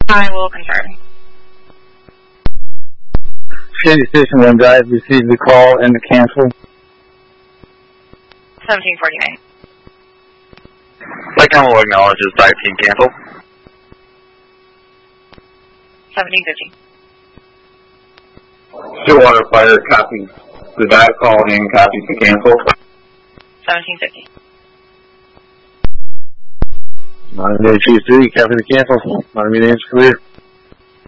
I will confirm. Shandy Station 1 Drive received the call and the cancel. 1749. Lycon will acknowledge this dive team cancel. 1750. Stillwater Fire copies the dive call and copies the cancel. 1750. Miami Day 2-3, copy the cancel. Miami Day is clear.